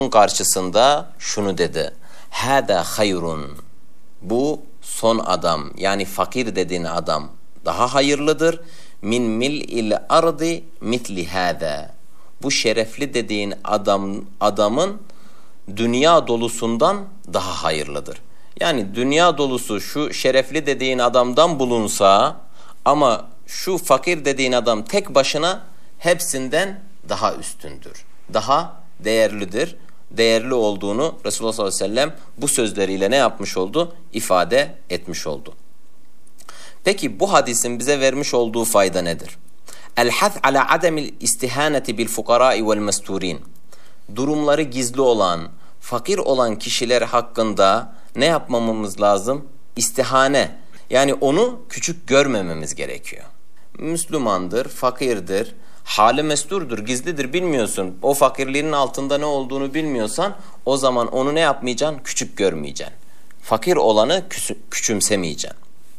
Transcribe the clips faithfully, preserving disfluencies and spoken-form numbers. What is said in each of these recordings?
karşısında şunu dedi. Hâdâ hayrun. Bu son adam, yani fakir dediğin adam daha hayırlıdır. Min mil'il ardi mitli hâdâ. Bu şerefli dediğin adam adamın dünya dolusundan daha hayırlıdır. Yani dünya dolusu şu şerefli dediğin adamdan bulunsa ama şu fakir dediğin adam tek başına hepsinden daha üstündür. Daha değerlidir. Değerli olduğunu Resulullah sallallahu aleyhi ve sellem bu sözleriyle ne yapmış oldu? İfade etmiş oldu. Peki bu hadisin bize vermiş olduğu fayda nedir? El-hath ala ademil istihaneti bil fukarai vel mesturin. Durumları gizli olan, fakir olan kişiler hakkında ne yapmamamız lazım? İstihane. Yani onu küçük görmememiz gerekiyor. Müslümandır, fakirdir, hali mesturdur, gizlidir, bilmiyorsun. O fakirliğinin altında ne olduğunu bilmiyorsan o zaman onu ne yapmayacaksın? Küçük görmeyeceksin. Fakir olanı küçümsemeyeceksin.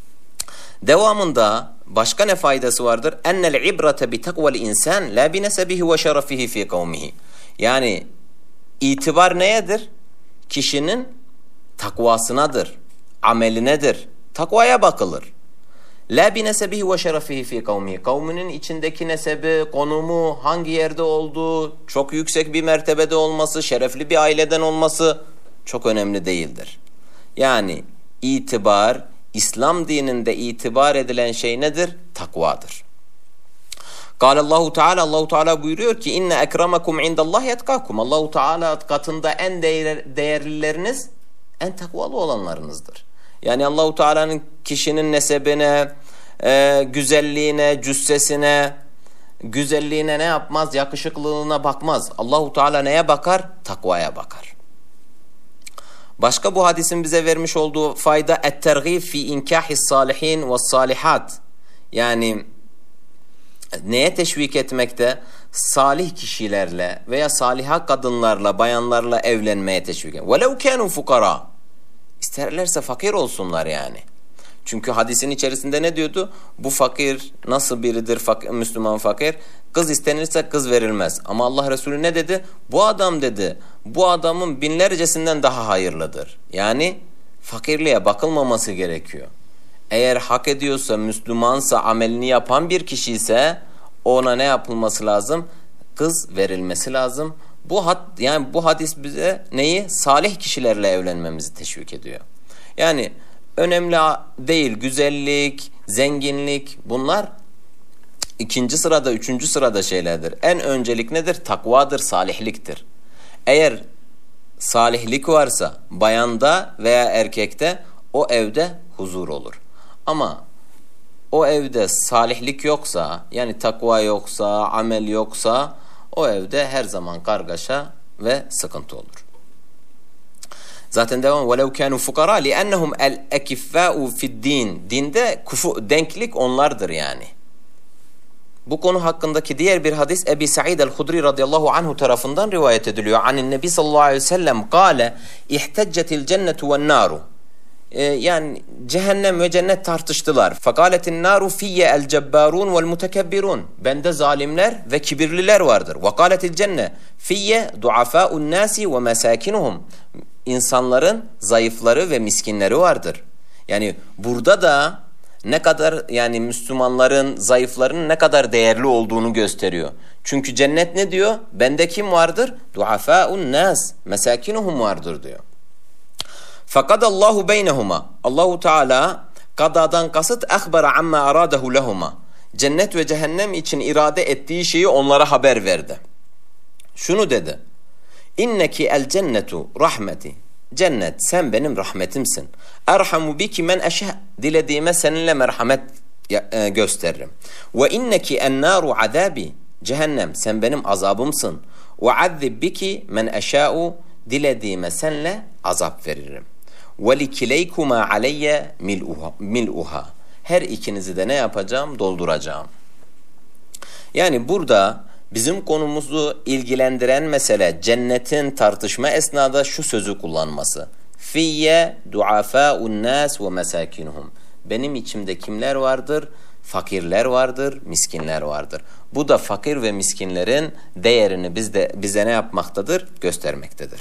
Devamında başka ne faydası vardır? Ennel ibrate bi takvel insan la bi nesebihi ve şerefihi fi kavmihi. Yani itibar neyedir? Kişinin takvasınadır, amelinedir. Takvaya bakılır. La bi nesebihi ve şerefihi fi kavmihi. Kavminin içindeki nesebi, konumu, hangi yerde olduğu, çok yüksek bir mertebede olması, şerefli bir aileden olması çok önemli değildir. Yani itibar, İslam dininde itibar edilen şey nedir? Takvadır. Allahu Teala Allahu Teala buyuruyor ki inne ekremakum indallahi etkakum. Allahu Teala katında en değer, değerlileriniz en takvalı olanlarınızdır. Yani Allahu Teala'nın kişinin nesebine, e, güzelliğine, cüssesine, güzelliğine ne yapmaz? Yakışıklılığına bakmaz. Allahu Teala neye bakar? Takvaya bakar. Başka bu hadisin bize vermiş olduğu fayda et-tergib fi inkahis salihin ve salihat. Yani neye teşvik etmekte? Salih kişilerle veya saliha kadınlarla, bayanlarla evlenmeye teşvik etmekte. وَلَوْ كَانُوا فُقَرَى. İsterlerse fakir olsunlar yani. Çünkü hadisin içerisinde ne diyordu? Bu fakir nasıl biridir fakir, Müslüman fakir? Kız istenirse kız verilmez. Ama Allah Resulü ne dedi? Bu adam dedi, bu adamın binlercesinden daha hayırlıdır. Yani fakirliğe bakılmaması gerekiyor. Eğer hak ediyorsa, Müslümansa, amelini yapan bir kişi ise ona ne yapılması lazım? Kız verilmesi lazım. Bu had, yani bu hadis bize neyi? Salih kişilerle evlenmemizi teşvik ediyor. Yani önemli değil güzellik, zenginlik, bunlar ikinci sırada, üçüncü sırada şeylerdir. En öncelik nedir? Takvadır, salihliktir. Eğer salihlik varsa bayanda veya erkekte o evde huzur olur. Ama o evde salihlik yoksa, yani takva yoksa, amel yoksa o evde her zaman kargaşa ve sıkıntı olur. Zaten devam وَلَوْ كَانُوا فُقَرَى لِأَنَّهُمْ الْاَكِفَّاءُ فِي الدِّينِ. Dinde kufu, denklik onlardır yani. Bu konu hakkındaki diğer bir hadis Ebi Sa'id el-Hudri radıyallahu anhu tarafından rivayet ediliyor. Anin Nebi sallallahu aleyhi ve sellem kâle ihteccetil cennetu ven naru. Yani cehennem ve cennet tartıştılar. Fakaletin naru fiyye el cebbarun vel mutekebbirun. Bende zalimler ve kibirliler vardır. Ve kâletil cenne fiyye duafâ'un nâsi ve mesâkinuhum. İnsanların zayıfları ve miskinleri vardır. Yani burada da ne kadar, yani Müslümanların, zayıfların ne kadar değerli olduğunu gösteriyor. Çünkü cennet ne diyor? Bende kim vardır? Duafâ'un nâs, mesâkinuhum vardır diyor. Fakadallahu beynehuma. Allahu Teala kadadan kasıt akhbara amma aradahu lehuma. Cennet ve cehennem için irade ettiği şeyi onlara haber verdi. Şunu dedi. İnneki el cennetu rahmeti. Cennet sen benim rahmetimsin. Erhamu biki men eşe. Dilediğime seninle merhamet gösteririm. Ve inneki en naru azabi. Cehennem sen benim azabımsın. Ve azzib biki men eşâ'u. Dilediğime senle azap veririm. وَلِكِلَيْكُمَا عَلَيَّ مِلْءُهَا. Her ikinizi de ne yapacağım? Dolduracağım. Yani burada bizim konumuzu ilgilendiren mesele cennetin tartışma esnada şu sözü kullanması. فِيَّ دُعَفَاءُ النَّاسِ وَمَسَاكِنُهُمْ. Benim içimde kimler vardır? fakirler vardır, miskinler vardır. Bu da fakir ve miskinlerin değerini bizde bize ne yapmaktadır? Göstermektedir.